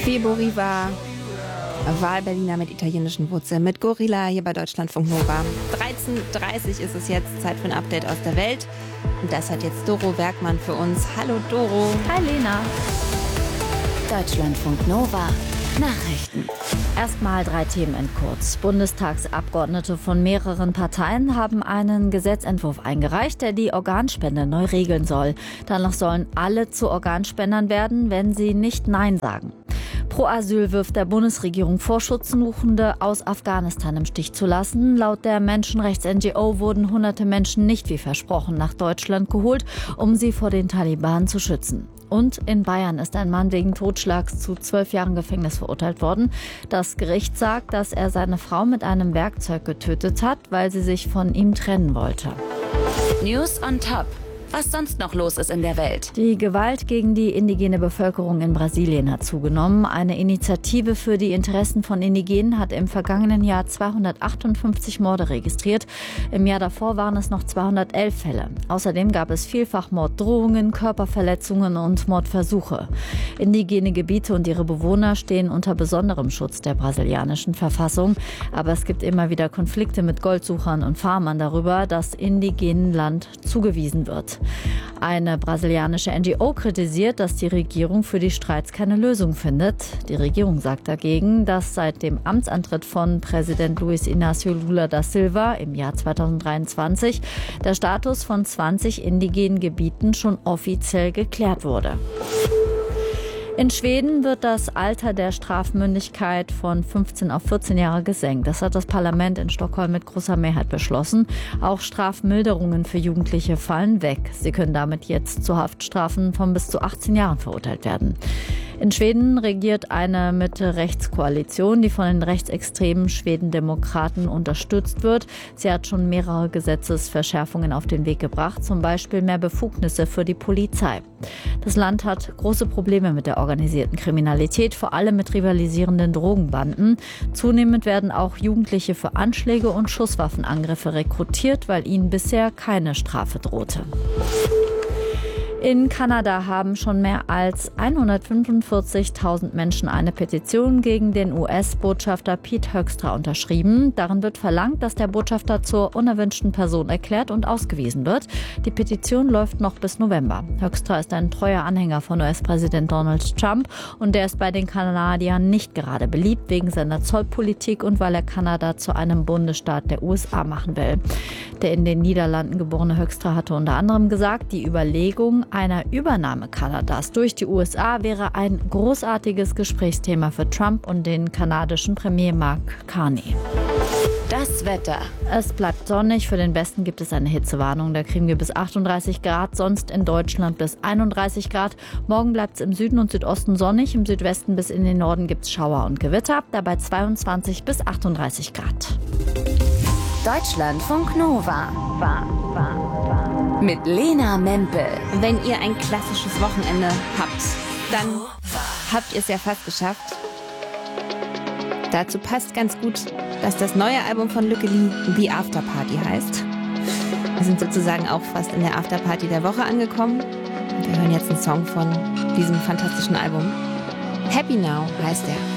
Bebo Riva, Wahlberliner mit italienischen Wurzeln, mit Gorilla hier bei Deutschlandfunk Nova. 13:30 ist es jetzt, Zeit für ein Update aus der Welt. Und das hat jetzt Doro Werkmann für uns. Hallo Doro. Hi Lena. Deutschlandfunk Nova. Nachrichten. Erstmal 3 Themen in kurz. Bundestagsabgeordnete von mehreren Parteien haben einen Gesetzentwurf eingereicht, der die Organspende neu regeln soll. Danach sollen alle zu Organspendern werden, wenn sie nicht Nein sagen. Pro Asyl wirft der Bundesregierung vor, Schutzsuchende aus Afghanistan im Stich zu lassen. Laut der Menschenrechts-NGO wurden hunderte Menschen nicht wie versprochen nach Deutschland geholt, um sie vor den Taliban zu schützen. Und in Bayern ist ein Mann wegen Totschlags zu 12 Jahren Gefängnis verurteilt worden. Das Gericht sagt, dass er seine Frau mit einem Werkzeug getötet hat, weil sie sich von ihm trennen wollte. News on Top. Was sonst noch los ist in der Welt. Die Gewalt gegen die indigene Bevölkerung in Brasilien hat zugenommen. Eine Initiative für die Interessen von Indigenen hat im vergangenen Jahr 258 Morde registriert. Im Jahr davor waren es noch 211 Fälle. Außerdem gab es vielfach Morddrohungen, Körperverletzungen und Mordversuche. Indigene Gebiete und ihre Bewohner stehen unter besonderem Schutz der brasilianischen Verfassung. Aber es gibt immer wieder Konflikte mit Goldsuchern und Farmern darüber, dass indigenen Land zugewiesen wird. Eine brasilianische NGO kritisiert, dass die Regierung für die Streits keine Lösung findet. Die Regierung sagt dagegen, dass seit dem Amtsantritt von Präsident Luiz Inácio Lula da Silva im Jahr 2023 der Status von 20 indigenen Gebieten schon offiziell geklärt wurde. In Schweden wird das Alter der Strafmündigkeit von 15 auf 14 Jahre gesenkt. Das hat das Parlament in Stockholm mit großer Mehrheit beschlossen. Auch Strafmilderungen für Jugendliche fallen weg. Sie können damit jetzt zu Haftstrafen von bis zu 18 Jahren verurteilt werden. In Schweden regiert eine Mitte-Rechts-Koalition, die von den rechtsextremen Schwedendemokraten unterstützt wird. Sie hat schon mehrere Gesetzesverschärfungen auf den Weg gebracht, zum Beispiel mehr Befugnisse für die Polizei. Das Land hat große Probleme mit der organisierten Kriminalität, vor allem mit rivalisierenden Drogenbanden. Zunehmend werden auch Jugendliche für Anschläge und Schusswaffenangriffe rekrutiert, weil ihnen bisher keine Strafe drohte. In Kanada haben schon mehr als 145.000 Menschen eine Petition gegen den US-Botschafter Pete Hoekstra unterschrieben. Darin wird verlangt, dass der Botschafter zur unerwünschten Person erklärt und ausgewiesen wird. Die Petition läuft noch bis November. Hoekstra ist ein treuer Anhänger von US-Präsident Donald Trump und der ist bei den Kanadiern nicht gerade beliebt wegen seiner Zollpolitik und weil er Kanada zu einem Bundesstaat der USA machen will. Der in den Niederlanden geborene Hoekstra hatte unter anderem gesagt, die Überlegung einer Übernahme Kanadas durch die USA wäre ein großartiges Gesprächsthema für Trump und den kanadischen Premier Mark Carney. Das Wetter. Es bleibt sonnig. Für den Westen gibt es eine Hitzewarnung. Da kriegen wir bis 38 Grad, sonst in Deutschland bis 31 Grad. Morgen bleibt es im Süden und Südosten sonnig. Im Südwesten bis in den Norden gibt es Schauer und Gewitter. Dabei 22 bis 38 Grad. Deutschlandfunk Nova. Mit Lena Mempel. Wenn ihr ein klassisches Wochenende habt, dann habt ihr es ja fast geschafft. Dazu passt ganz gut, dass das neue Album von Lücke Lee The Afterparty heißt. Wir sind sozusagen auch fast in der Afterparty der Woche angekommen. Und wir hören jetzt einen Song von diesem fantastischen Album. Happy Now heißt er.